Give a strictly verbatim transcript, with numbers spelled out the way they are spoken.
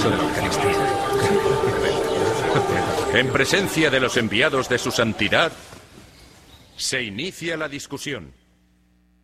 eso de la Eucaristía. En presencia de los enviados de su santidad, se inicia la discusión.